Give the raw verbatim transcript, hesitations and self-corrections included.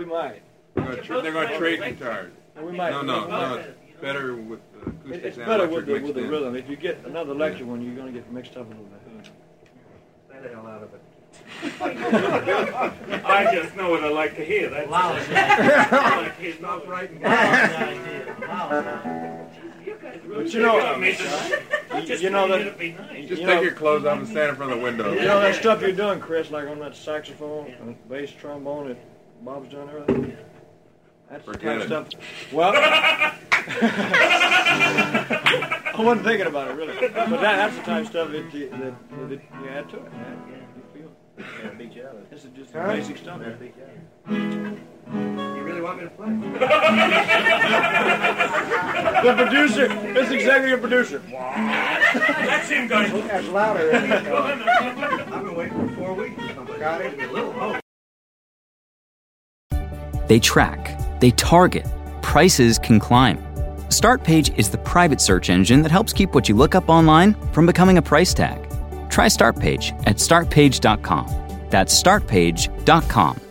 might. They're going to, tra- they're going to trade guitars. We might. No, no, we no. might. It's better with the acoustic It's and better electric with the, mixed with the in. rhythm. If you get another electric one, you're going to get mixed up a little bit. Stay the hell out of it. I just know what I like to hear. That's Loud. I like to hear Not no right and But you know, you, you know that. Just you take know, your clothes off and stand in front of the window. You know that stuff you're doing, Chris, like on that saxophone and bass trombone that Bob's doing everything? That's the Forget kind of it. stuff. Well, I wasn't thinking about it, really. But that, that's the type of stuff that you, that, that you add to it, man. You feel it. Yeah, beat you out of it. This is just Huh? basic stuff. Yeah, beat you out of it. You really want me to play? The producer, this executive producer. That's him going. That's louder. Isn't it? I've been waiting for four weeks. God, it a little hope. They track, they target, prices can climb. StartPage is the private search engine that helps keep what you look up online from becoming a price tag. Try StartPage at start page dot com. That's start page dot com.